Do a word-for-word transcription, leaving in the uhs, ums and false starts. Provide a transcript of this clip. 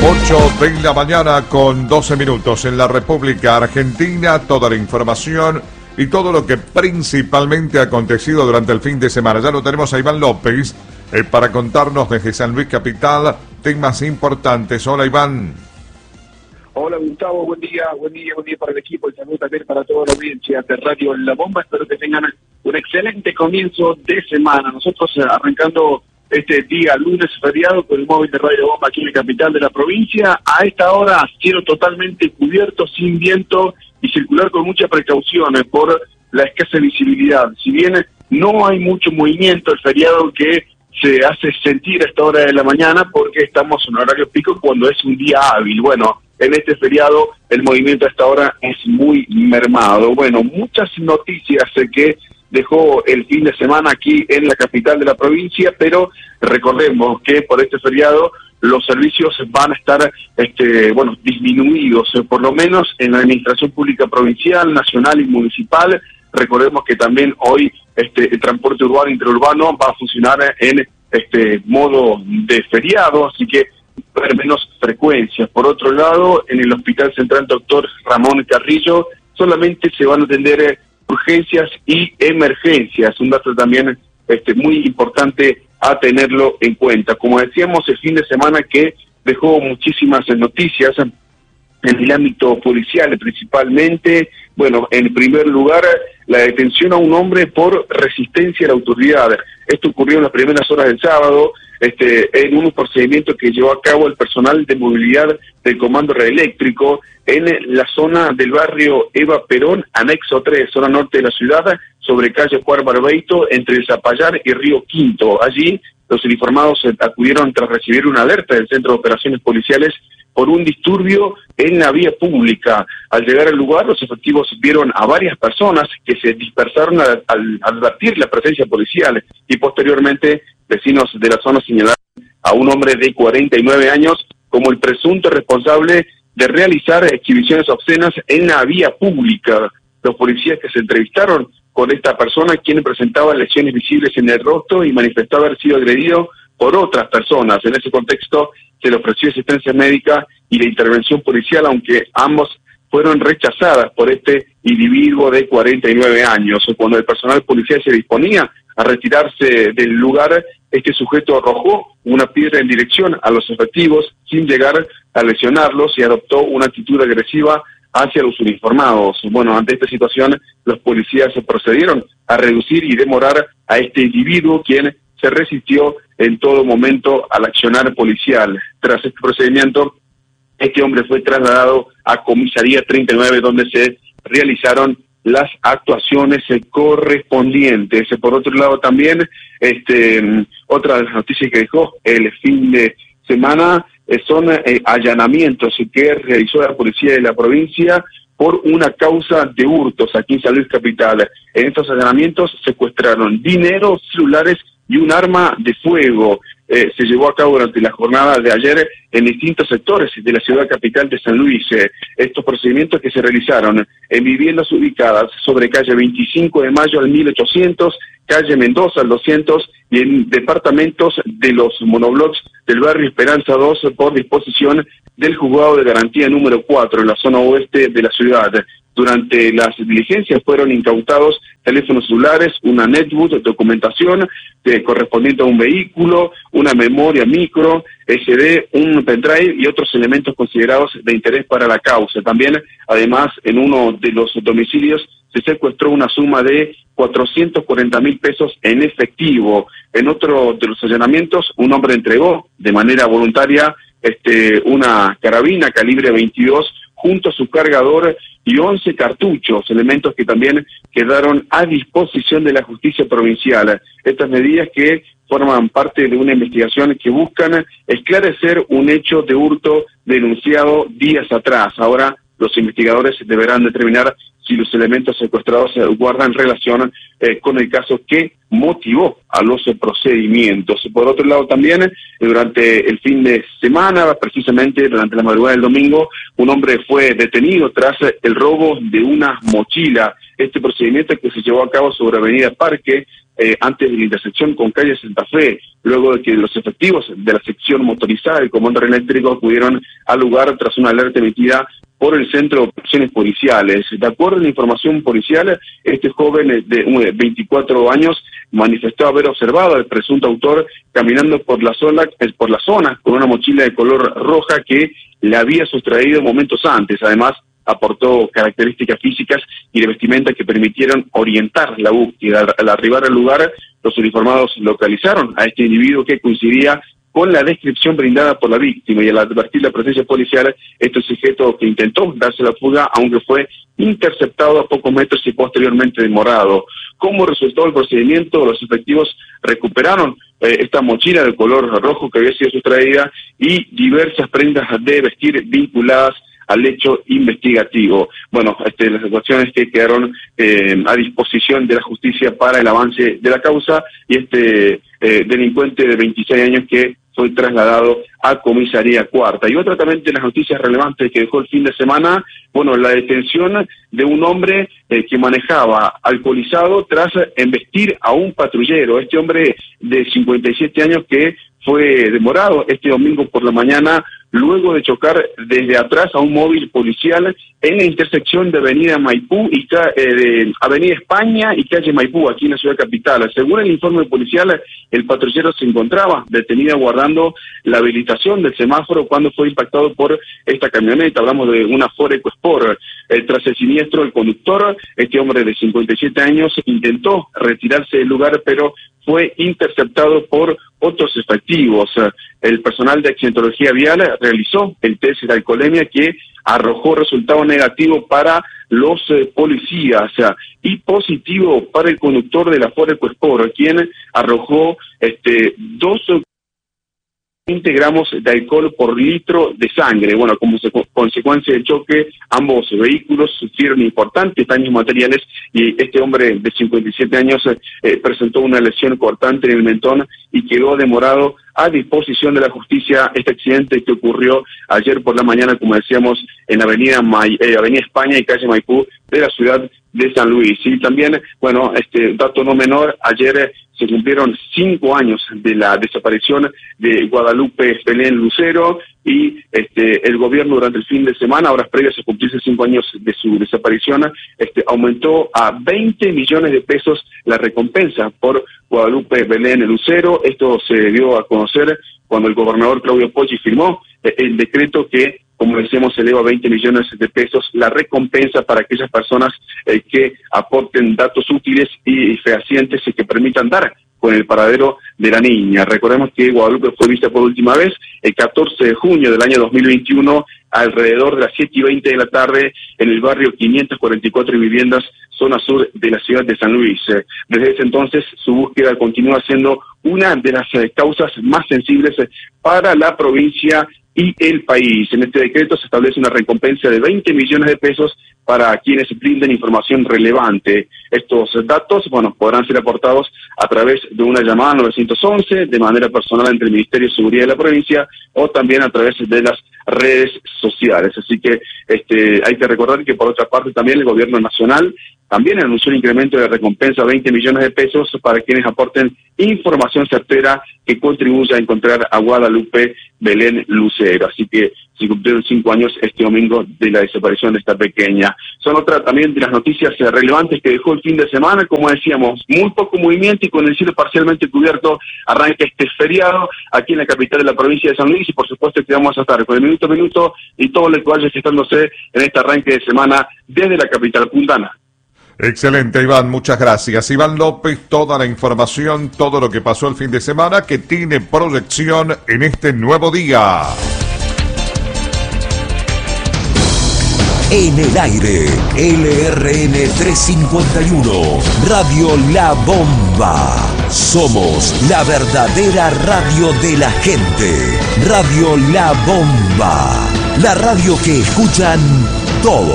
ocho de la mañana con doce minutos en la República Argentina. Toda la información y todo lo que principalmente ha acontecido durante el fin de semana. Ya lo tenemos a Iván López eh, para contarnos desde San Luis Capital temas importantes. Hola, Iván. Hola, Gustavo, buen día, buen día, buen día para el equipo y saludos también para toda la audiencia de Radio La Bomba. Espero que tengan un excelente comienzo de semana. Nosotros eh, arrancando este día lunes feriado con el móvil de Radio La Bomba aquí en la capital de la provincia. A esta hora, cielo totalmente cubierto, sin viento y circular con mucha precaución eh, por la escasa visibilidad. Si bien no hay mucho movimiento, el feriado que se hace sentir a esta hora de la mañana porque estamos en horario pico cuando es un día hábil. Bueno, en este feriado el movimiento a esta hora es muy mermado. Bueno, muchas noticias eh, que dejó el fin de semana aquí en la capital de la provincia, pero recordemos que por este feriado los servicios van a estar este, bueno, disminuidos, eh, por lo menos en la administración pública provincial, nacional y municipal. Recordemos que también hoy este, el transporte urbano e interurbano va a funcionar en este modo de feriado, así que va a haber menos frecuencias. Por otro lado, en el Hospital Central Doctor Ramón Carrillo solamente se van a atender eh, urgencias y emergencias, un dato también este, muy importante a tenerlo en cuenta. Como decíamos, el fin de semana que dejó muchísimas noticias en el ámbito policial principalmente. Bueno, en primer lugar, la detención a un hombre por resistencia a la autoridad. Esto ocurrió en las primeras horas del sábado, este, en un procedimiento que llevó a cabo el personal de movilidad del Comando Reeléctrico en la zona del barrio Eva Perón, anexo tres, zona norte de la ciudad, sobre calle Juan Barbeito, entre el Zapallar y Río Quinto. Allí, los uniformados acudieron tras recibir una alerta del Centro de Operaciones Policiales por un disturbio en la vía pública. Al llegar al lugar, los efectivos vieron a varias personas que se dispersaron al, al advertir la presencia policial y posteriormente vecinos de la zona señalaron a un hombre de cuarenta y nueve años como el presunto responsable de realizar exhibiciones obscenas en la vía pública. Los policías que se entrevistaron con esta persona, quien presentaba lesiones visibles en el rostro y manifestó haber sido agredido por otras personas. En ese contexto se le ofreció asistencia médica y la intervención policial, aunque ambos fueron rechazadas por este individuo de cuarenta y nueve años. Cuando el personal policial se disponía a retirarse del lugar, este sujeto arrojó una piedra en dirección a los efectivos sin llegar a lesionarlos y adoptó una actitud agresiva hacia los uniformados. Bueno, ante esta situación, los policías procedieron a reducir y demorar a este individuo, quien se resistió en todo momento al accionar policial. Tras este procedimiento, este hombre fue trasladado a Comisaría treinta y nueve, donde se realizaron las actuaciones correspondientes. Por otro lado, también, este, otra de las noticias que dejó el fin de semana eh, son eh, allanamientos que realizó la policía de la provincia por una causa de hurtos aquí en San Luis Capital. En estos allanamientos secuestraron dinero, celulares y un arma de fuego. Eh, se llevó a cabo durante la jornada de ayer en distintos sectores de la ciudad capital de San Luis. Eh, estos procedimientos que se realizaron en viviendas ubicadas sobre calle veinticinco de mayo al mil ochocientos, calle Mendoza al doscientos y en departamentos de los monoblocks del barrio Esperanza dos por disposición del juzgado de garantía número cuatro en la zona oeste de la ciudad. Durante las diligencias fueron incautados teléfonos celulares, una netbook, documentación eh, correspondiente a un vehículo, una memoria micro, ese de, un pendrive y otros elementos considerados de interés para la causa. También, además, en uno de los domicilios se secuestró una suma de cuatrocientos cuarenta mil pesos en efectivo. En otro de los allanamientos, un hombre entregó de manera voluntaria este, una carabina calibre veintidós junto a su cargador y once cartuchos, elementos que también quedaron a disposición de la justicia provincial. Estas medidas que forman parte de una investigación que buscan esclarecer un hecho de hurto denunciado días atrás. Ahora los investigadores deberán determinar si los elementos secuestrados guardan relación eh, con el caso que motivó a los eh, procedimientos. Por otro lado también, eh, durante el fin de semana, precisamente durante la madrugada del domingo, un hombre fue detenido tras el robo de una mochila. Este procedimiento que se llevó a cabo sobre Avenida Parque, eh, antes de la intersección con calle Santa Fe, luego de que los efectivos de la sección motorizada del Comando Eléctrico acudieron al lugar tras una alerta emitida por el Centro de Operaciones Policiales. De acuerdo a la información policial, este joven de veinticuatro años manifestó haber observado al presunto autor caminando por la zona, por la zona con una mochila de color roja que le había sustraído momentos antes. Además, aportó características físicas y de vestimenta que permitieron orientar la búsqueda. Al arribar al lugar, los uniformados localizaron a este individuo que coincidía con la descripción brindada por la víctima, y al advertir la presencia policial, este sujeto que intentó darse la fuga, aunque fue interceptado a pocos metros y posteriormente demorado. Como resultado del procedimiento, los efectivos recuperaron eh, esta mochila de color rojo que había sido sustraída y diversas prendas de vestir vinculadas al hecho investigativo. Bueno, este, las cuestiones que quedaron eh, a disposición de la justicia para el avance de la causa, y este eh, delincuente de veintiséis años que fue trasladado a comisaría cuarta. Y otra también de las noticias relevantes que dejó el fin de semana, bueno, la detención de un hombre eh, que manejaba alcoholizado tras embestir a un patrullero. Este hombre de cincuenta y siete años que fue demorado este domingo por la mañana luego de chocar desde atrás a un móvil policial en la intersección de Avenida Maipú y eh, de Avenida España y calle Maipú, aquí en la ciudad capital. Según el informe policial, el patrullero se encontraba detenido aguardando la habilitación del semáforo cuando fue impactado por esta camioneta. Hablamos de una Ford EcoSport. Eh, tras el siniestro, el conductor, este hombre de cincuenta y siete años, intentó retirarse del lugar, pero fue interceptado por otros efectivos. El personal de accidentología vial realizó el test de alcoholemia que arrojó resultado negativo para los eh, policías y positivo para el conductor de la Ford EcoSport, quien arrojó este dos veinte gramos de alcohol por litro de sangre. Bueno, como se, consecuencia del choque, ambos vehículos sufrieron importantes daños materiales y este hombre de cincuenta y siete años eh, presentó una lesión cortante en el mentón y quedó demorado a disposición de la justicia. Este accidente que ocurrió ayer por la mañana, como decíamos, en Avenida, May, eh, Avenida España y calle Maipú de la ciudad de San Luis. Y también, bueno, este dato no menor, ayer eh, se cumplieron cinco años de la desaparición de Guadalupe Belén Lucero, y este el gobierno durante el fin de semana, horas previas a cumplirse cinco años de su desaparición, este aumentó a veinte millones de pesos la recompensa por Guadalupe Belén Lucero. Esto se dio a conocer cuando el gobernador Claudio Poggi firmó eh, el decreto que, como decíamos, se eleva a veinte millones de pesos la recompensa para aquellas personas eh, que aporten datos útiles y fehacientes y que permitan dar con el paradero de la niña. Recordemos que Guadalupe fue vista por última vez el catorce de junio del año dos mil veintiuno, alrededor de las siete y veinte de la tarde, en el barrio quinientas cuarenta y cuatro Viviendas, zona sur de la ciudad de San Luis. Desde ese entonces, su búsqueda continúa siendo una de las eh, causas más sensibles para la provincia y el país. En este decreto se establece una recompensa de veinte millones de pesos para quienes brinden información relevante. Estos datos, bueno, podrán ser aportados a través de una llamada nueve once, de manera personal entre el Ministerio de Seguridad de la provincia, o también a través de las redes sociales. Así que este hay que recordar que, por otra parte, también el gobierno nacional también anunció un incremento de recompensa a veinte millones de pesos para quienes aporten información certera que contribuya a encontrar a Guadalupe Belén Lucero. Así que se cumplieron cinco años este domingo de la desaparición de esta pequeña. Son otra también de las noticias relevantes que dejó el fin de semana. Como decíamos, muy poco movimiento y con el cielo parcialmente cubierto, arranca este feriado aquí en la capital de la provincia de San Luis, y por supuesto que vamos a estar con el minuto a minuto y todo lo que vaya gestándose en este arranque de semana desde la capital puntana. Excelente, Iván, muchas gracias. Iván López, toda la información, todo lo que pasó el fin de semana, que tiene proyección en este nuevo día. En el aire, L R N trescientos cincuenta y uno, Radio La Bomba. Somos la verdadera radio de la gente. Radio La Bomba, la radio que escuchan todos.